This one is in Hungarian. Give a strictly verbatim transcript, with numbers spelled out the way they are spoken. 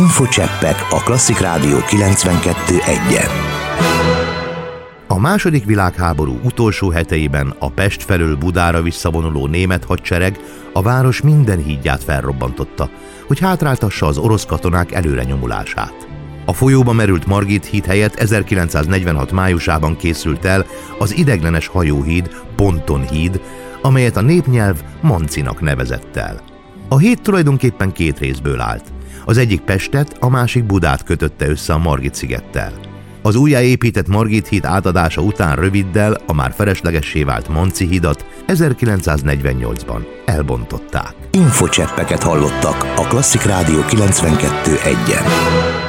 Infocseppek a Klasszik Rádió kilencvenkettő egyen. A második világháború utolsó heteiben a Pest felől Budára visszavonuló német hadsereg a város minden hídját felrobbantotta, hogy hátráltassa az orosz katonák előrenyomulását. A folyóba merült Margit híd helyett ezerkilencszáznegyvenhat májusában készült el az ideiglenes hajóhíd, Pontonhíd, amelyet a népnyelv Mancinak nevezett el. A híd tulajdonképpen két részből állt. Az egyik Pestet, a másik Budát kötötte össze a Margit-szigettel. Az újjáépített Margit híd átadása után röviddel a már feleslegessé vált Manci hidat ezerkilencszáznegyvennyolcban elbontották. Infocseppeket hallottak a Klasszik Rádió kilencvenkettő egyen.